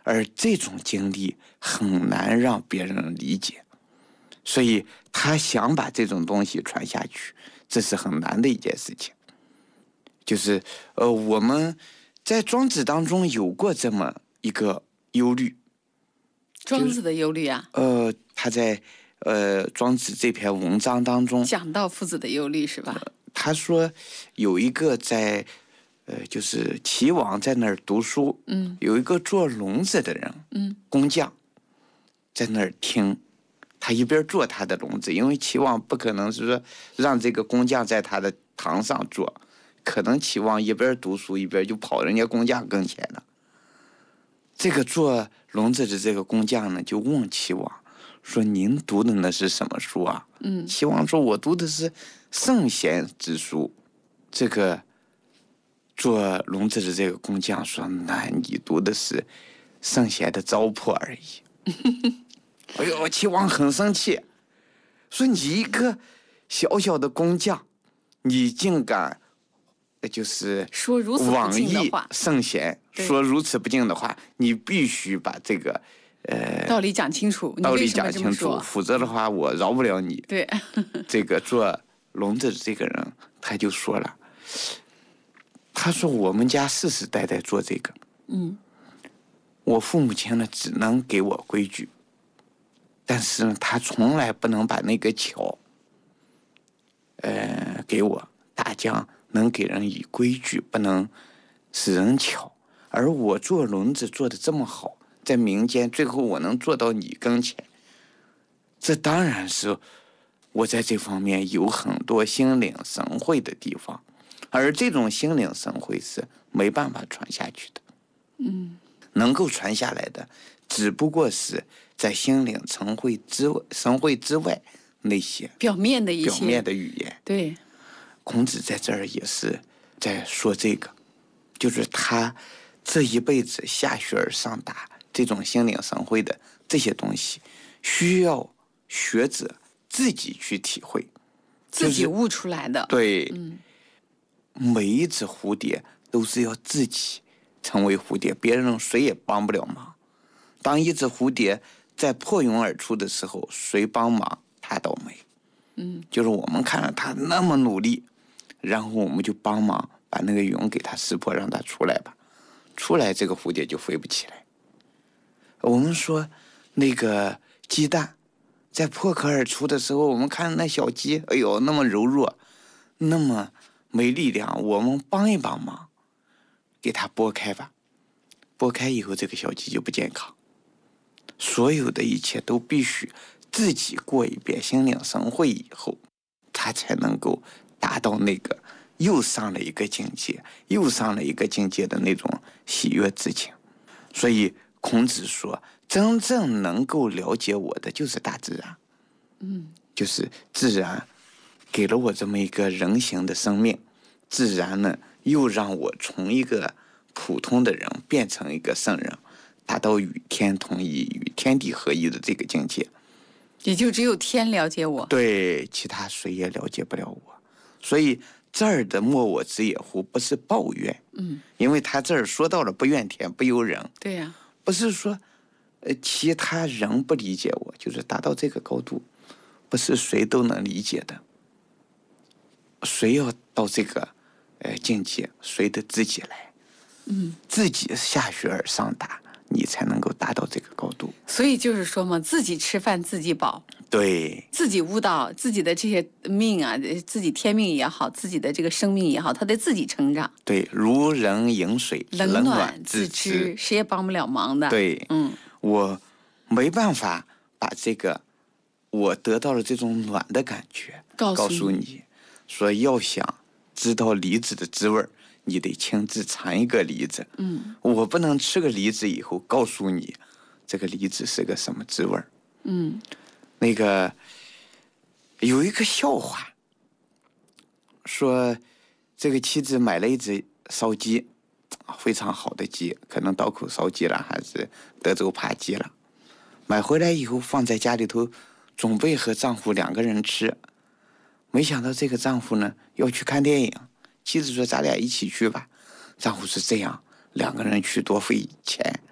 而这种经历很难让别人理解，所以他想把这种东西传下去，这是很难的一件事情。就是我们在庄子当中有过这么一个忧虑。 庄子的忧虑啊？ 他在庄子这篇文章当中讲到夫子的忧虑是吧？ 他说有一个在就是齐王在那儿读书，有一个做笼子的人，工匠在那儿听，他一边做他的笼子，因为齐王不可能是说让这个工匠在他的堂上做，可能齐王一边读书一边就跑人家工匠跟前了。这个做笼子的这个工匠呢，就问齐王说：“您读的那是什么书啊？”齐王说：“我读的是圣贤之书。”这个做笼子的这个工匠说：“那你读的是圣贤的糟粕而已。”哎呦，齐王很生气，说：“你一个小小的工匠，你竟敢就是说如此不敬的话， 圣贤说如此不敬的话，你必须把这个道理讲清楚， 道理讲清楚，否则的话我饶不了你。” 对， 这个做笼子的这个人他就说了，他说我们家世世代代做这个，我父母亲呢只能给我规矩，但是呢他从来不能把那个巧给我，大将能给人以规矩，不能使人巧。而我做轮子做的这么好，在民间最后我能做到你跟前，这当然是我在这方面有很多心领神会的地方，而这种心领神会是没办法传下去的。能够传下来的只不过是在心领神会之外那些表面的语言。 对， 孔子在这儿也是在说这个，就是他这一辈子下学而上达这种心领神会的这些东西，需要学者自己去体会， 自己悟出来的。 对，每一只蝴蝶都是要自己成为蝴蝶，别人谁也帮不了忙。当一只蝴蝶在破蛹而出的时候，谁帮忙它倒霉。就是我们看到它那么努力，然后我们就帮忙把那个蛹给它撕破，让它出来吧。出来这个蝴蝶就飞不起来。我们说那个鸡蛋在破壳而出的时候，我们看那小鸡，哎呦，那么柔弱，那么没力量，我们帮一帮忙，给它剥开吧。剥开以后，这个小鸡就不健康。所有的一切都必须自己过一遍心领神会以后，他才能够达到那个又上了一个境界的那种喜悦之情。所以孔子说，真正能够了解我的就是大自然，就是自然给了我这么一个人形的生命，自然呢又让我从一个普通的人变成一个圣人，达到与天同一、与天地合一的这个境界。 也就只有天了解我， 对，其他谁也了解不了我。所以这儿的莫我之也乎不是抱怨，因为他这儿说到了不怨天不尤人。 对呀， 不是说其他人不理解我，就是达到这个高度，不是谁都能理解的。谁要到这个境界，谁得自己来，自己下学而上达，你才能够达到这个高度。 所以就是说嘛，自己吃饭自己饱， 对， 自己悟到自己的这些命啊，自己天命也好，自己的这个生命也好，他得自己成长。 对，如人饮水， 冷暖自知，谁也帮不了忙的。 对，我没办法把这个我得到了这种暖的感觉告诉你，说要想知道梨子的滋味，你得亲自尝一个梨子。我不能吃个梨子以后告诉你这个梨子是个什么滋味。那个有一个笑话，说这个妻子买了一只烧鸡，非常好的鸡，可能刀口烧鸡了，还是德州扒鸡了。买回来以后放在家里头，准备和丈夫2个人吃。没想到这个丈夫呢要去看电影，妻子说咱俩一起去吧。丈夫是这样，2个人去多费钱，